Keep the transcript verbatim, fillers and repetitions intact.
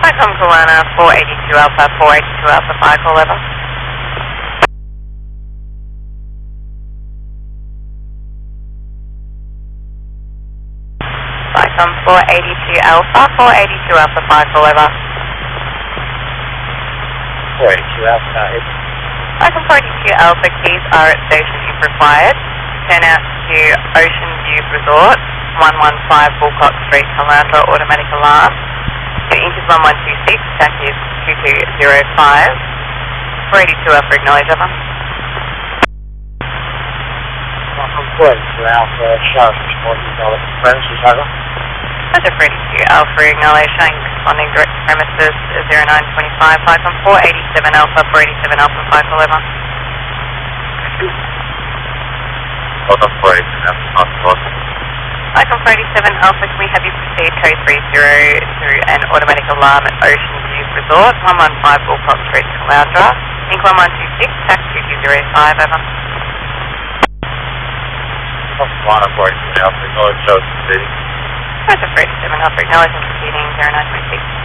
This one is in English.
Icon Kalana, four eighty-two Alpha, four eighty-two Alpha, fire call over. Icon four eighty-two Alpha, four eighty-two Alpha, fire call over. four eighty-two Alpha, it's Icon four eighty-two Alpha, keys are at station if required. Turn out to Ocean Views Resort, one one five Bulcock Street, Caloundra, automatic alarm. Your inch is one one two six, tax is two two zero five. four eighty-two Alpha, acknowledge over. four eighty-two Alpha, sheriff responding to all the premises, over. Pleasure four eighty-two Alpha, acknowledge, showing responding direct to premises zero nine two five, Icon four eighty-seven Alpha, four eighty-seven Alpha, fire call over. Icon four eighty-seven Alpha, fire call over. Icon four eighty-seven Alpha, can we have you proceed code three zero through an automatic alarm at Ocean Views Resort, one one five Bulcock Street, Caloundra, Inc one one two six, tax two two zero five, over. Icon four eighty-seven Alpha, acknowledge, show proceeding. Pleasure four eighty-seven Alpha, acknowledging proceeding zero nine two six.